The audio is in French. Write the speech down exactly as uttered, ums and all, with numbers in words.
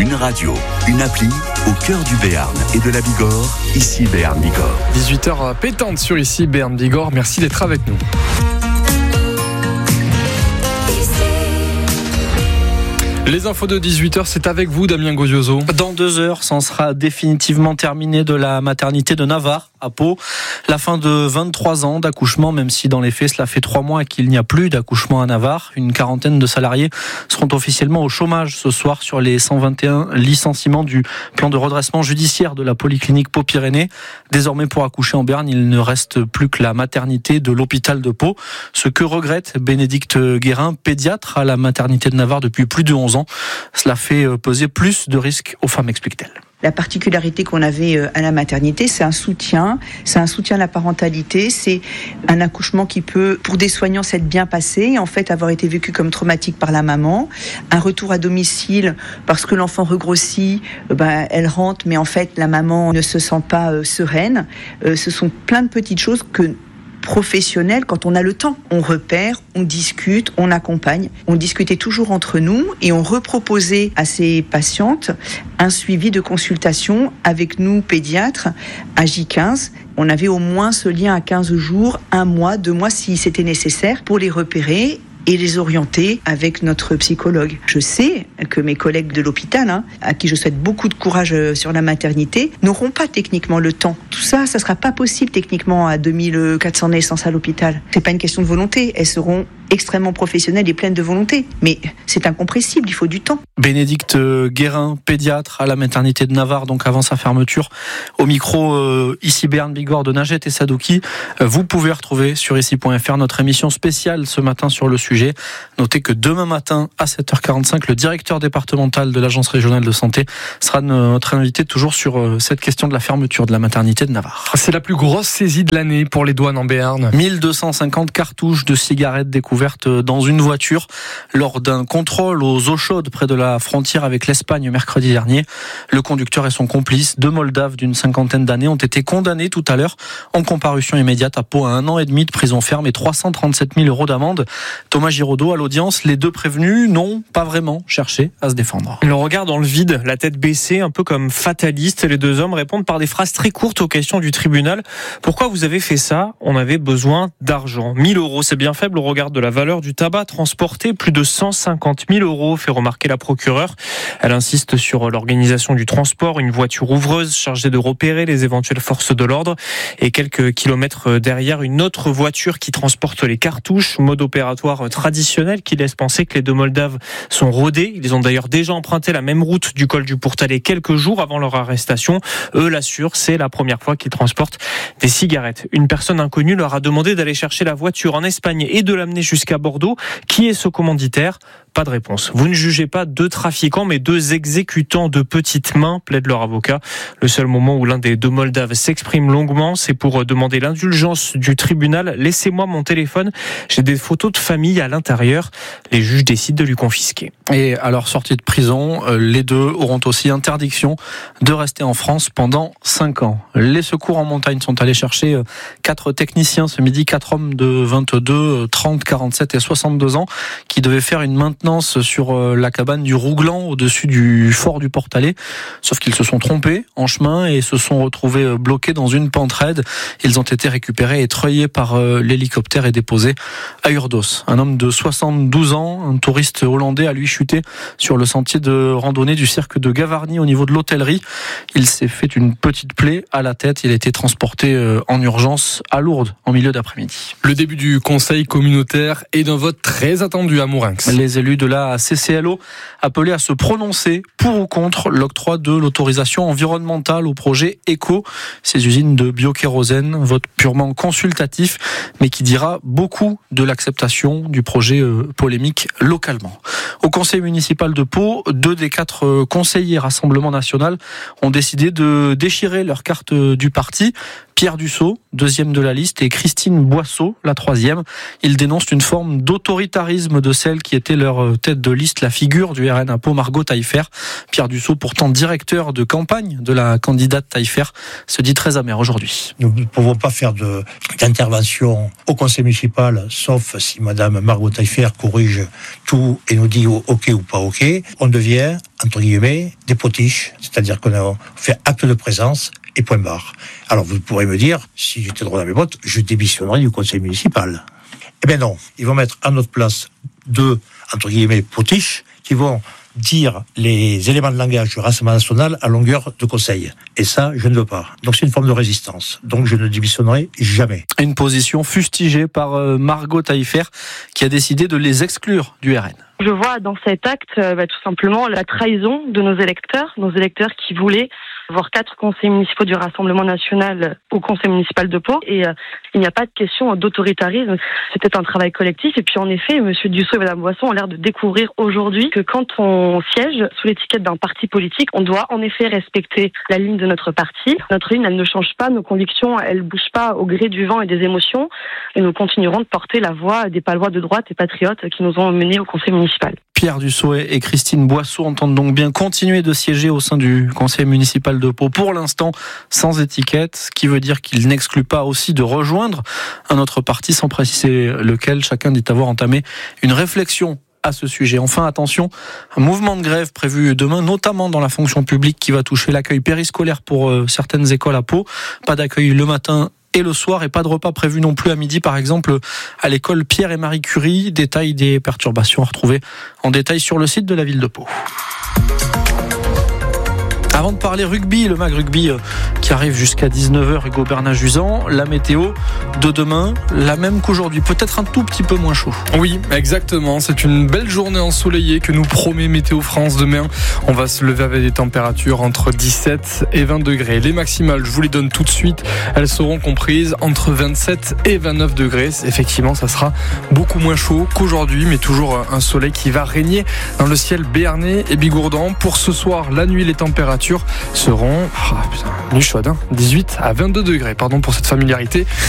Une radio, une appli au cœur du Béarn et de la Bigorre, ici Béarn Bigorre. dix-huit heures pétantes sur ici Béarn Bigorre. Merci d'être avec nous. Les infos de dix-huit heures, c'est avec vous, Damien Gozioso. Dans deux heures, c'en sera définitivement terminé de la maternité de Navarre, à Pau. La fin de vingt-trois ans d'accouchement, même si dans les faits, cela fait trois mois qu'il n'y a plus d'accouchement à Navarre. Une quarantaine de salariés seront officiellement au chômage ce soir sur les cent vingt et un licenciements du plan de redressement judiciaire de la polyclinique Pau-Pyrénées. Désormais, pour accoucher en Béarn, il ne reste plus que la maternité de l'hôpital de Pau. Ce que regrette Bénédicte Guérin, pédiatre à la maternité de Navarre depuis plus de onze ans. Cela fait peser plus de risques aux femmes, explique-t-elle. La particularité qu'on avait à la maternité, c'est un soutien, c'est un soutien à la parentalité, c'est un accouchement qui peut, pour des soignants, s'être bien passé, en fait avoir été vécu comme traumatique par la maman, un retour à domicile parce que l'enfant regrossit, ben, elle rentre, mais en fait la maman ne se sent pas euh, sereine. Euh, ce sont plein de petites choses que professionnel, quand on a le temps, on repère, on discute, on accompagne. On discutait toujours entre nous et on reproposait à ces patientes un suivi de consultation avec nous pédiatres à J quinze. On avait au moins ce lien à quinze jours, un mois, deux mois si c'était nécessaire pour les repérer et les orienter avec notre psychologue. Je sais que mes collègues de l'hôpital, hein, à qui je souhaite beaucoup de courage sur la maternité, n'auront pas techniquement le temps. Tout ça, ça sera pas possible techniquement à deux mille quatre cents naissances à l'hôpital. C'est pas une question de volonté. Elles seront extrêmement professionnelles et pleines de volonté. Mais c'est incompressible, il faut du temps. Bénédicte Guérin, pédiatre à la maternité de Navarre, donc avant sa fermeture, au micro euh, ici Béarn Bigorre de Najette et Sadouki. Vous pouvez retrouver sur ici point f r notre émission spéciale ce matin sur le sujet. Notez que demain matin à sept heures quarante-cinq, le directeur départemental de l'Agence régionale de santé sera notre invité toujours sur cette question de la fermeture de la maternité de Navarre. C'est la plus grosse saisie de l'année pour les douanes en Béarn. mille deux cent cinquante cartouches de cigarettes découvertes dans une voiture lors d'un contrôle aux eaux chaudes près de la frontière avec l'Espagne mercredi dernier. Le conducteur et son complice, deux Moldaves d'une cinquantaine d'années, ont été condamnés tout à l'heure en comparution immédiate à Pau à un an et demi de prison ferme et trois cent trente-sept mille euros d'amende. Thomas Giraudot, à l'audience, les deux prévenus n'ont pas vraiment cherché à se défendre. Le regard dans le vide, la tête baissée, un peu comme fataliste, les deux hommes répondent par des phrases très courtes aux questions du tribunal. Pourquoi vous avez fait ça ? On avait besoin d'argent. mille euros, c'est bien faible au regard de la valeur du tabac transporté. Plus de cent cinquante mille euros, fait remarquer la procureure. Elle insiste sur l'organisation du transport, une voiture ouvreuse chargée de repérer les éventuelles forces de l'ordre et quelques kilomètres derrière, une autre voiture qui transporte les cartouches, mode opératoire traditionnel qui laisse penser que les deux Moldaves sont rodés. Ils ont d'ailleurs déjà emprunté la même route du col du Pourtalais quelques jours avant leur arrestation. Eux l'assurent, c'est la première fois qu'ils transportent des cigarettes. Une personne inconnue leur a demandé d'aller chercher la voiture en Espagne et de l'amener jusqu'à Bordeaux. Qui est ce commanditaire ? Pas de réponse. Vous ne jugez pas deux trafiquants, mais deux exécutants de petites mains, plaide leur avocat. Le seul moment où l'un des deux Moldaves s'exprime longuement, c'est pour demander l'indulgence du tribunal. Laissez-moi mon téléphone, j'ai des photos de famille à l'intérieur. Les juges décident de lui confisquer. Et à leur sortie de prison, les deux auront aussi interdiction de rester en France pendant cinq ans. Les secours en montagne sont allés chercher quatre techniciens ce midi, quatre hommes de vingt-deux, trente, quarante-sept et soixante-deux ans qui devaient faire une maintenance sur la cabane du Rouglan au-dessus du fort du Portalais. Sauf qu'ils se sont trompés en chemin et se sont retrouvés bloqués dans une pente raide. Ils ont été récupérés et treuillés par l'hélicoptère et déposés à Urdos. Un homme de soixante-douze ans, un touriste hollandais, a lui chuté sur le sentier de randonnée du cirque de Gavarnie au niveau de l'hôtellerie. Il s'est fait une petite plaie à la tête. Il a été transporté en urgence à Lourdes en milieu d'après-midi. Le début du conseil communautaire et d'un vote très attendu à Mourinx. Les élus de la C C L O appelés à se prononcer pour ou contre l'octroi de l'autorisation environnementale au projet ECO, ces usines de biokérosène, vote purement consultatif, mais qui dira beaucoup de l'acceptation du projet polémique localement. Au conseil municipal de Pau, deux des quatre conseillers Rassemblement National ont décidé de déchirer leur carte du parti. Pierre Dussault, deuxième de la liste, et Christine Boisseau, la troisième. Ils dénoncent une forme d'autoritarisme de celle qui était leur future tête de liste, la figure du R N à Pau, Margot Taillefer. Pierre Dussault, pourtant directeur de campagne de la candidate Taillefer, se dit très amer aujourd'hui. Nous ne pouvons pas faire de, d'intervention au conseil municipal, sauf si Madame Margot Taillefer corrige tout et nous dit OK ou pas OK. On devient, entre guillemets, des potiches, c'est-à-dire qu'on a fait acte de présence et point barre. Alors vous pourrez me dire, si j'étais droit dans mes bottes, je démissionnerais du conseil municipal. Eh bien non, ils vont mettre à notre place deux, entre guillemets, potiches qui vont dire les éléments de langage du Rassemblement national à longueur de conseil. Et ça, je ne veux pas. Donc c'est une forme de résistance. Donc je ne démissionnerai jamais. Une position fustigée par Margot Taillefer qui a décidé de les exclure du R N. Je vois dans cet acte euh, bah, tout simplement la trahison de nos électeurs, nos électeurs qui voulaient avoir quatre conseillers municipaux du Rassemblement national au conseil municipal de Pau. Et euh, il n'y a pas de question d'autoritarisme. C'était un travail collectif. Et puis en effet, M. Dussault et Mme Boisson ont l'air de découvrir aujourd'hui que quand on siège sous l'étiquette d'un parti politique, on doit en effet respecter la ligne de notre parti. Notre ligne, elle ne change pas. Nos convictions, elles ne bougent pas au gré du vent et des émotions. Et nous continuerons de porter la voix des Palois de droite et patriotes qui nous ont menés au conseil municipal. Pierre Dussault et Christine Boisseau entendent donc bien continuer de siéger au sein du conseil municipal de Pau, pour l'instant sans étiquette, ce qui veut dire qu'ils n'excluent pas aussi de rejoindre un autre parti sans préciser lequel. Chacun dit avoir entamé une réflexion à ce sujet. Enfin, attention, un mouvement de grève prévu demain, notamment dans la fonction publique, qui va toucher l'accueil périscolaire pour certaines écoles à Pau. Pas d'accueil le matin et le soir, et pas de repas prévu non plus à midi, par exemple, à l'école Pierre et Marie Curie. Détail des perturbations à retrouver en détail sur le site de la ville de Pau. Avant de parler rugby, le mag rugby qui arrive jusqu'à dix-neuf heures, Hugo Bernat-Juzan, la météo de demain, la même qu'aujourd'hui, peut-être un tout petit peu moins chaud. Oui, exactement, c'est une belle journée ensoleillée que nous promet Météo France. Demain, on va se lever avec des températures entre dix-sept et vingt degrés. Les maximales, je vous les donne tout de suite, elles seront comprises entre vingt-sept et vingt-neuf degrés. Effectivement, ça sera beaucoup moins chaud qu'aujourd'hui, mais toujours un soleil qui va régner dans le ciel béarnais et bigourdan. Pour ce soir, la nuit, les températures seront oh, putain, nuit chaude, hein, dix-huit à vingt-deux degrés. Pardon pour cette familiarité.